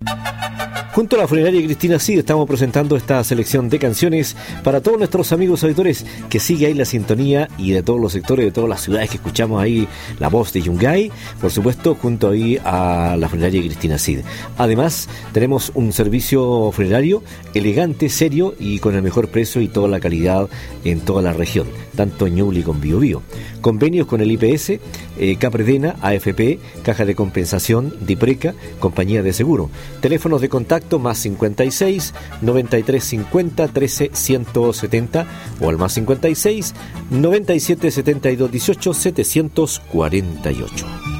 Junto a la funeraria Cristina Cid estamos presentando esta selección de canciones para todos nuestros amigos auditores que sigue ahí la sintonía y de todos los sectores, de todas las ciudades que escuchamos ahí la voz de Yungay, por supuesto, junto ahí a la funeraria Cristina Cid. Además, tenemos un servicio funerario elegante, serio y con el mejor precio y toda la calidad en toda la región, tanto en Ñuble como Biobío. Convenios con el IPS, Capredena, AFP, Caja de Compensación, Dipreca, Compañía de Seguro. Teléfonos de contacto más 56 93 50 13 170 o al más 56 97 72 18 748.